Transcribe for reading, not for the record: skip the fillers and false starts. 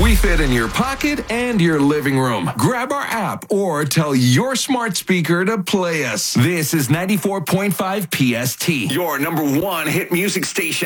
We fit in your pocket and your living room. Grab our app or tell your smart speaker to play us. This is 94.5 PST, your number one hit music station.